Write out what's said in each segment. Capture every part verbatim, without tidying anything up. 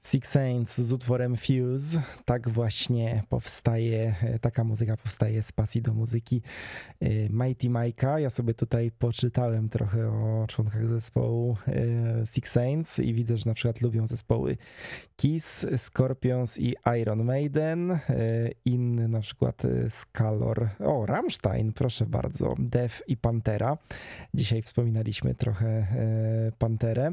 Six Saints z utworem Fuse. Tak właśnie powstaje, taka muzyka powstaje z pasji do muzyki Mighty Mike'a. Ja sobie tutaj poczytałem trochę o członkach zespołu Six Saints i widzę, że na przykład lubią zespoły Kiss, Scorpions i Iron Maiden. Inny na przykład Skalor, o Rammstein, proszę bardzo, Def i Pantera. Dzisiaj wspominaliśmy trochę Panterę.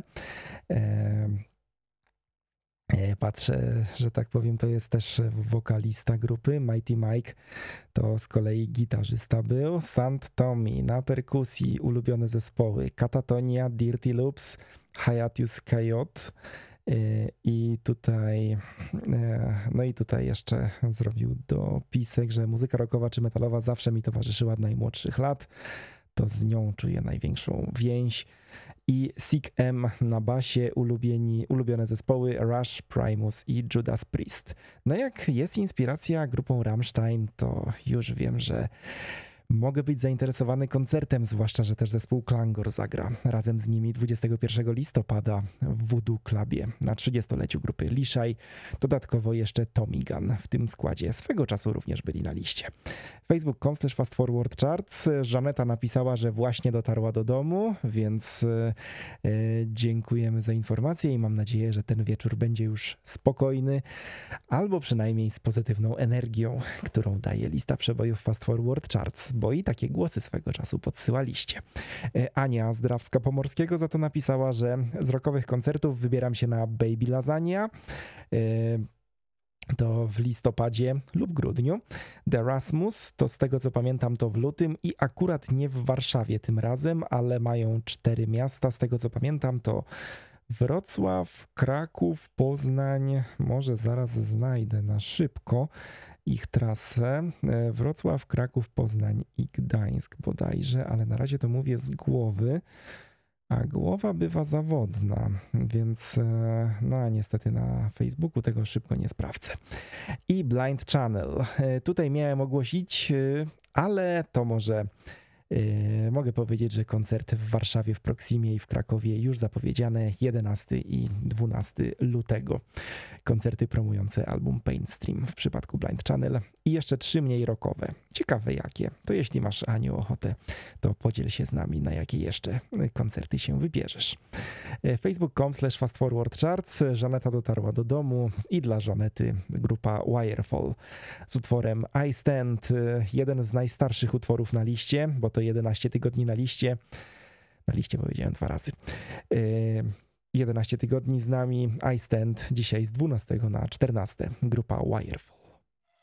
Patrzę, że tak powiem, to jest też wokalista grupy. Mighty Mike to z kolei gitarzysta był. Sant Tommy na perkusji, ulubione zespoły Katatonia, Dirty Loops, Hiatus Coyote. I tutaj, no i tutaj jeszcze zrobił dopisek, że muzyka rockowa czy metalowa zawsze mi towarzyszyła od najmłodszych lat. To z nią czuję największą więź. I Sick M na basie, ulubieni, ulubione zespoły Rush, Primus i Judas Priest. No jak jest inspiracja grupą Rammstein, to już wiem, że mogę być zainteresowany koncertem, zwłaszcza, że też zespół Klangor zagra razem z nimi dwudziestego pierwszego listopada w Voodoo Clubie na trzydziestoleciu grupy Lishai. Dodatkowo jeszcze Tommy Gun w tym składzie swego czasu również byli na liście. facebook kropka com slash fast forward charts. Żaneta napisała, że właśnie dotarła do domu, więc yy, dziękujemy za informację i mam nadzieję, że ten wieczór będzie już spokojny, albo przynajmniej z pozytywną energią, którą daje lista przebojów Fast Forward Charts, bo i takie głosy swego czasu podsyłaliście. Ania z Drawska-Pomorskiego za to napisała, że z rockowych koncertów wybieram się na Baby Lasagna. To w listopadzie lub grudniu. The Rasmus, to z tego co pamiętam to w lutym i akurat nie w Warszawie tym razem, ale mają cztery miasta, z tego co pamiętam to Wrocław, Kraków, Poznań, może zaraz znajdę na szybko ich trasę. Wrocław, Kraków, Poznań i Gdańsk bodajże, ale na razie to mówię z głowy. A głowa bywa zawodna, więc no niestety na Facebooku tego szybko nie sprawdzę. I Blind Channel. Tutaj miałem ogłosić, ale to może mogę powiedzieć, że koncerty w Warszawie, w Proximie i w Krakowie już zapowiedziane jedenastego i dwunastego lutego. Koncerty promujące album Painstream w przypadku Blind Channel i jeszcze trzy mniej rockowe. Ciekawe jakie. To jeśli masz, Aniu, ochotę, to podziel się z nami, na jakie jeszcze koncerty się wybierzesz. facebook kropka com slash fast forward charts. Żaneta dotarła do domu i dla Żanety grupa Wirefall z utworem I Stand. Jeden z najstarszych utworów na liście, bo to jedenaście tygodni na liście. Na liście powiedziałem dwa razy. jedenaście tygodni z nami. I Stand dzisiaj z dwunastego na czternaste. Grupa Wirefall.